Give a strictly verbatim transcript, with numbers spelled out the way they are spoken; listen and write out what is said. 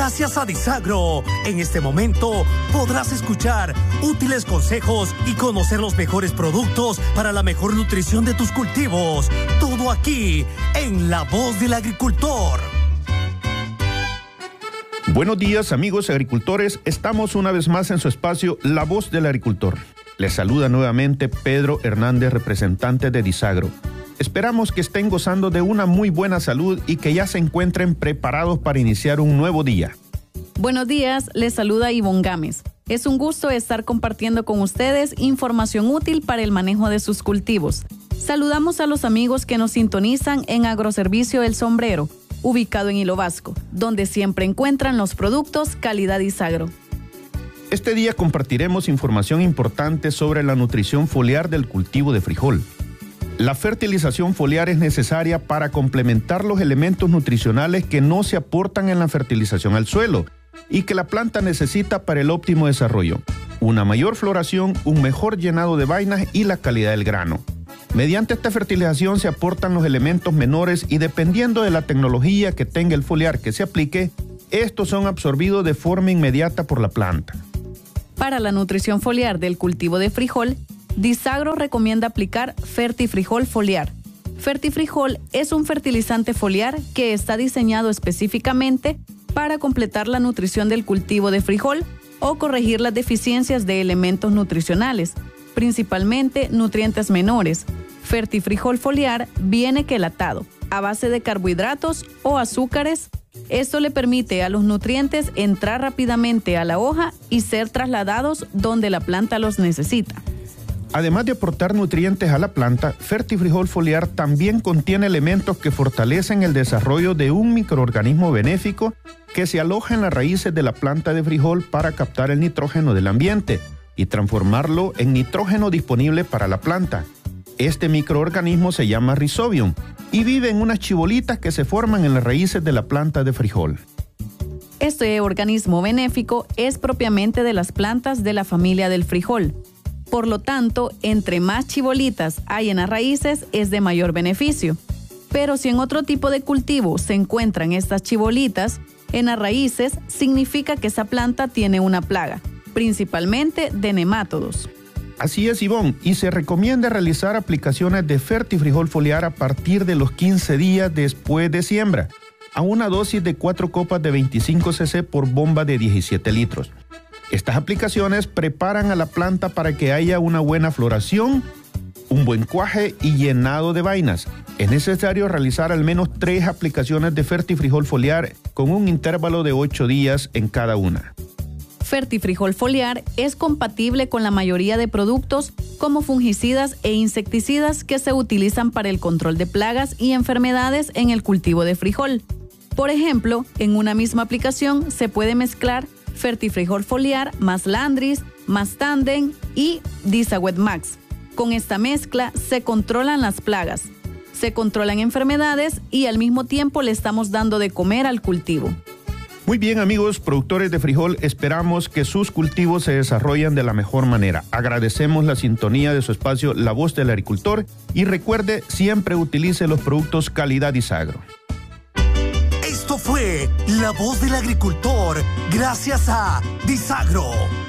Gracias a Disagro, en este momento podrás escuchar útiles consejos y conocer los mejores productos para la mejor nutrición de tus cultivos. Todo aquí, en La Voz del Agricultor. Buenos días, amigos agricultores. Estamos una vez más en su espacio La Voz del Agricultor. Les saluda nuevamente Pedro Hernández, representante de Disagro. Esperamos que estén gozando de una muy buena salud y que ya se encuentren preparados para iniciar un nuevo día. Buenos días, les saluda Ivonne Gámez. Es un gusto estar compartiendo con ustedes información útil para el manejo de sus cultivos. Saludamos a los amigos que nos sintonizan en Agroservicio El Sombrero, ubicado en Hilo Vasco, donde siempre encuentran los productos calidad Disagro. Este día compartiremos información importante sobre la nutrición foliar del cultivo de frijol. La fertilización foliar es necesaria para complementar los elementos nutricionales que no se aportan en la fertilización al suelo y que la planta necesita para el óptimo desarrollo, una mayor floración, un mejor llenado de vainas y la calidad del grano. Mediante esta fertilización se aportan los elementos menores y dependiendo de la tecnología que tenga el foliar que se aplique, estos son absorbidos de forma inmediata por la planta. Para la nutrición foliar del cultivo de frijol, Disagro recomienda aplicar Fertifrijol foliar. Fertifrijol es un fertilizante foliar que está diseñado específicamente para completar la nutrición del cultivo de frijol o corregir las deficiencias de elementos nutricionales, principalmente nutrientes menores. Fertifrijol foliar viene quelatado, a base de carbohidratos o azúcares. Esto le permite a los nutrientes entrar rápidamente a la hoja y ser trasladados donde la planta los necesita. Además de aportar nutrientes a la planta, Fertifrijol foliar también contiene elementos que fortalecen el desarrollo de un microorganismo benéfico que se aloja en las raíces de la planta de frijol para captar el nitrógeno del ambiente y transformarlo en nitrógeno disponible para la planta. Este microorganismo se llama Rhizobium y vive en unas chibolitas que se forman en las raíces de la planta de frijol. Este organismo benéfico es propiamente de las plantas de la familia del frijol. Por lo tanto, entre más chibolitas hay en las raíces, es de mayor beneficio. Pero si en otro tipo de cultivo se encuentran estas chibolitas en las raíces, significa que esa planta tiene una plaga, principalmente de nemátodos. Así es, Ivonne, y se recomienda realizar aplicaciones de Fertifrijol foliar a partir de los quince días después de siembra, a una dosis de cuatro copas de veinticinco cc por bomba de diecisiete litros. Estas aplicaciones preparan a la planta para que haya una buena floración, un buen cuaje y llenado de vainas. Es necesario realizar al menos tres aplicaciones de Fertifrijol foliar con un intervalo de ocho días en cada una. Fertifrijol foliar es compatible con la mayoría de productos como fungicidas e insecticidas que se utilizan para el control de plagas y enfermedades en el cultivo de frijol. Por ejemplo, en una misma aplicación se puede mezclar Fertifrijol foliar más Landris, más Tandem y Disawet Max. Con esta mezcla se controlan las plagas, se controlan enfermedades y al mismo tiempo le estamos dando de comer al cultivo. Muy bien, amigos productores de frijol, esperamos que sus cultivos se desarrollen de la mejor manera. Agradecemos la sintonía de su espacio La Voz del Agricultor y recuerde, siempre utilice los productos calidad Disagro. Esto fue La Voz del Agricultor, gracias a Disagro.